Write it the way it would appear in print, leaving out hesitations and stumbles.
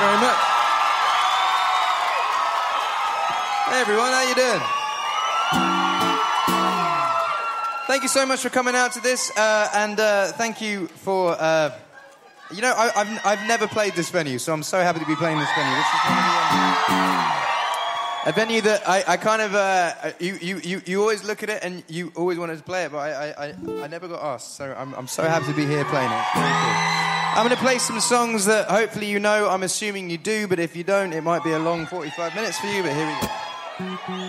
very much. Hey everyone, how you doing? Thank you so much for coming out to this, and thank you for... I've never played this venue, so I'm so happy to be playing this venue. This is one of the, a venue that I kind of... you always look at it and you always wanted to play it, but I never got asked, so I'm so happy to be here playing it. It's very cool. I'm going to play some songs that hopefully you know. I'm assuming you do, but if you don't, it might be a long 45 minutes for you, but here we go.